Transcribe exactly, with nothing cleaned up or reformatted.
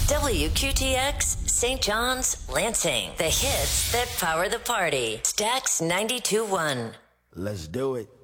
W Q T X, Saint John's, Lansing. The hits that power the party. Stax ninety-two point one. Let's do it.